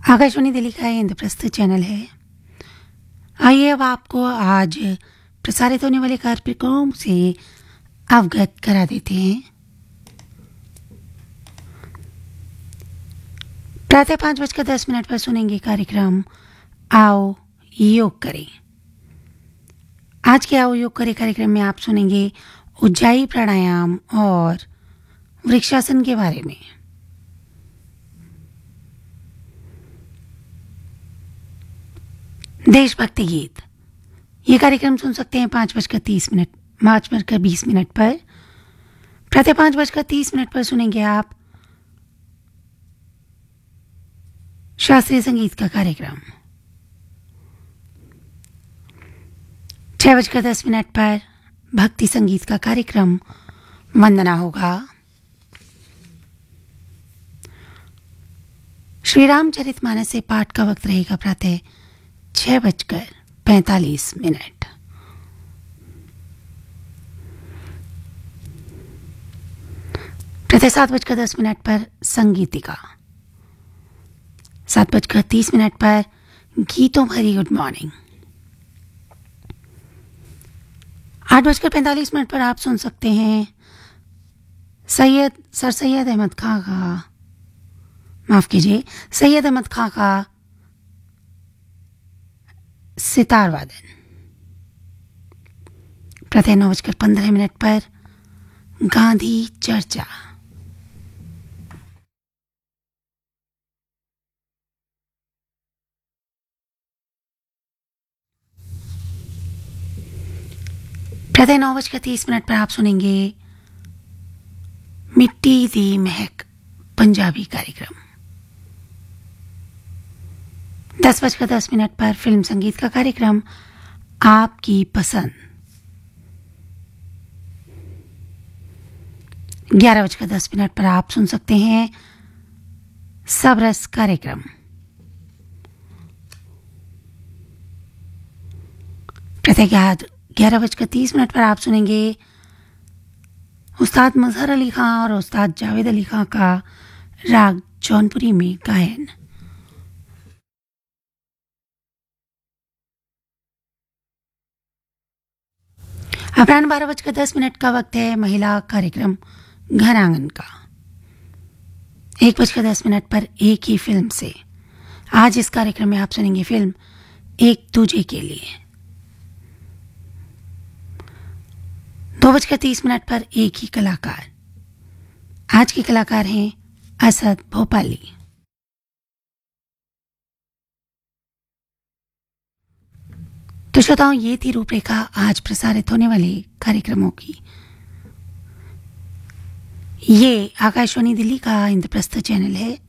आकाशवाणी दिल्ली का इंद्रप्रस्थ चैनल है। आइए अब आपको आज प्रसारित होने वाले कार्यक्रम से अवगत करा देते हैं। प्रातः 5:10 पर सुनेंगे कार्यक्रम आओ योग करें। आज के आओ योग करें कार्यक्रम में आप सुनेंगे उज्जाई प्राणायाम और वृक्षासन के बारे में। देशभक्ति गीत ये कार्यक्रम सुन सकते हैं 5:20 पर। प्रातः 5:30 पर सुनेंगे आप शास्त्रीय संगीत का कार्यक्रम। 6:10 पर भक्ति संगीत का कार्यक्रम वंदना होगा। श्री रामचरितमानस से पाठ का वक्त रहेगा प्रातः 6:45। प्रातः 7:10 पर संगीतिका। 7:30 पर गीतों भरी गुड मॉर्निंग। 8:45 पर आप सुन सकते हैं सर सैयद अहमद खां का सितार वादन। प्रातः 9:15 पर गांधी चर्चा। प्रातः 9:30 पर आप सुनेंगे मिट्टी दी महक पंजाबी कार्यक्रम। 10:10 पर फिल्म संगीत का कार्यक्रम आपकी पसंद। 11:10 पर आप सुन सकते हैं सबरस कार्यक्रम। प्रातः 11:30 पर आप सुनेंगे उस्ताद मजहर अली खां और उस्ताद जावेद अली खां का राग जौनपुरी में गायन। अपराह्न 12:10 का वक्त है महिला कार्यक्रम घर आंगन का। 1:10 पर एक ही फिल्म से आज इस कार्यक्रम में आप सुनेंगे फिल्म एक दूजे के लिए। 2:30 पर एक ही कलाकार। आज के कलाकार हैं असद भोपाली। तो श्रोताओं, ये थी रूपरेखा आज प्रसारित होने वाले कार्यक्रमों की। ये आकाशवाणी दिल्ली का इंद्रप्रस्थ चैनल है।